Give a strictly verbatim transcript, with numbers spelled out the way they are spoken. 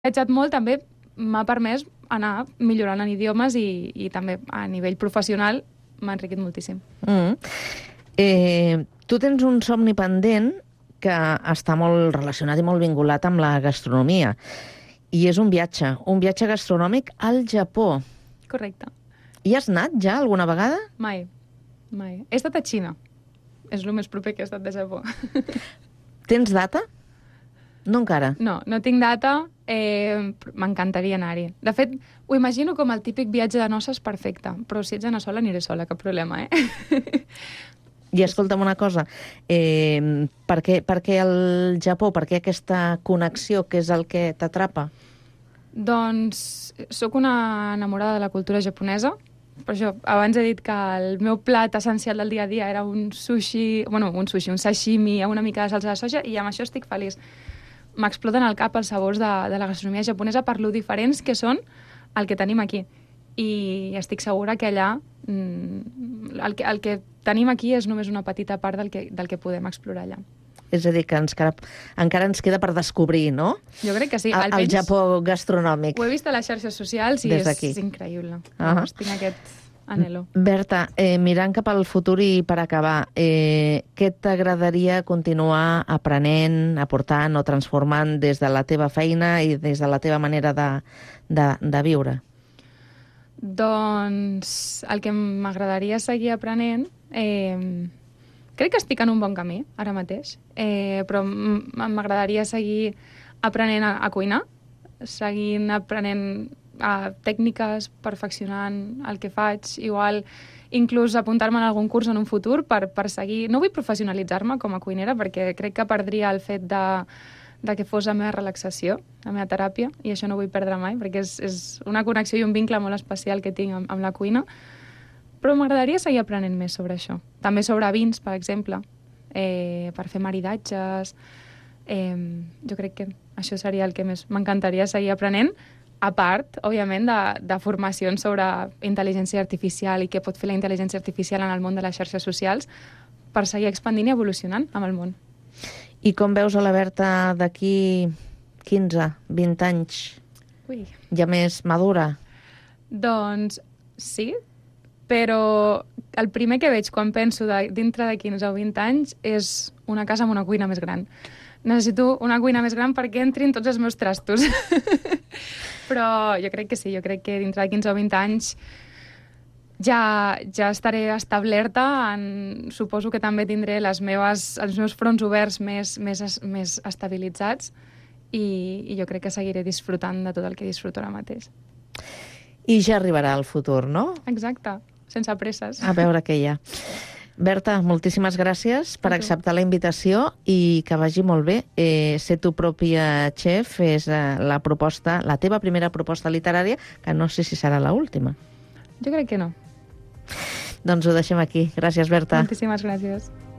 viatjat molt també m'ha permès anar millorant en idiomes i, i també a nivell professional m'ha enriquit moltíssim. Mm. Eh, tu tens un somni pendent que està molt relacionat i molt vinculat amb la gastronomia. I és un viatge, un viatge gastronòmic al Japó. Correcte. Hi has anat ja alguna vegada? Mai, mai. He estat a Xina. És el més proper que he estat de Japó. Tens data? No encara. No, no tinc data. Eh, M'encantaria anar-hi. De fet, ho imagino com el típic viatge de noces perfecte. Però si ets anar sola, aniré sola, cap problema, eh? I escolta'm una cosa, eh, per, què, per què el Japó, per què aquesta connexió, què és el que t'atrapa? Doncs sóc una enamorada de la cultura japonesa. Per això, abans he dit que el meu plat essencial del dia a dia era un sushi, bueno, un sushi, un sashimi, una mica de salsa de soja, i amb això estic feliç. M'exploten al cap els sabors de, de la gastronomia japonesa per lo diferents que són el que tenim aquí. I estic segura que allà el que, el que tenim aquí és només una petita part del que, del que podem explorar allà. És a dir, que ens, encara ens queda per descobrir, no? Jo crec que sí. El, el Japó gastronòmic. Ho he vist a les xarxes socials i és, és increïble. Uh -huh. Tinc aquest anhelo. Berta, eh, mirant cap al futur i per acabar, eh, què t'agradaria continuar aprenent, aportant o transformant des de la teva feina i des de la teva manera de, de, de viure? Doncs el que m'agradaria seguir aprenent... Eh, crec que estic en un bon camí, ara mateix, eh, però m'agradaria seguir aprenent a, a cuinar, seguint aprenent a tècniques, perfeccionant el que faig, igual inclús apuntar-me en algun curs en un futur per, per seguir... No vull professionalitzar-me com a cuinera perquè crec que perdria el fet de, de que fos la meva relaxació, la meva teràpia, i això no vull perdre mai perquè és, és una connexió i un vincle molt especial que tinc amb, amb la cuina. Però m'agradaria seguir aprenent més sobre això. També sobre vins, per exemple, eh, per fer maridatges. Eh, jo crec que això seria el que més m'encantaria seguir aprenent, a part, òbviament, de, de formacions sobre intel·ligència artificial i què pot fer la intel·ligència artificial en el món de les xarxes socials per seguir expandint i evolucionant amb el món. I com veus a la Berta d'aquí quinze, vint anys? Ui. Ja més madura? Doncs sí, però el primer que veig quan penso de, dintre de quinze o vint anys és una casa amb una cuina més gran. Necessito una cuina més gran perquè entrin tots els meus trastos. Però jo crec que sí, jo crec que dintre de quinze o vint anys ja, ja estaré establerta, en, suposo que també tindré les meves, els meus fronts oberts més, més, més estabilitzats i, i jo crec que seguiré disfrutant de tot el que disfruto ara mateix. I ja arribarà el futur, no? Exacte. Sense presses. A veure què hi ha. Berta, moltíssimes gràcies per acceptar la invitació i que vagi molt bé. Eh, ser tu pròpia chef és eh, la proposta, la teva primera proposta literària, que no sé si serà l'última. Jo crec que no. Doncs ho deixem aquí. Gràcies, Berta. Moltíssimes gràcies.